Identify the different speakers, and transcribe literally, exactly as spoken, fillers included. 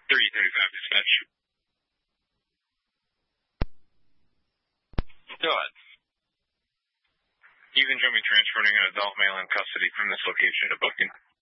Speaker 1: thirty thirty-five dispatch. Go ahead. You can show me transporting an adult male in custody from this location to booking.